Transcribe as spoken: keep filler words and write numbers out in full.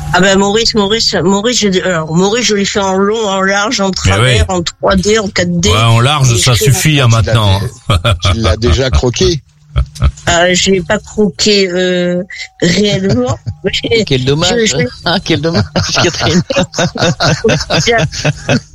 Ah ben Maurice, Maurice, Maurice, je, alors Maurice, je l'ai fait en long, en large, en travers, oui. En trois D, en quatre D. Ouais, en large, ça suffit hein, maintenant. Tu l'as déjà croqué. Ah, je l'ai pas croqué euh, réellement. Quel dommage. Je, je... Ah, quel dommage, Catherine.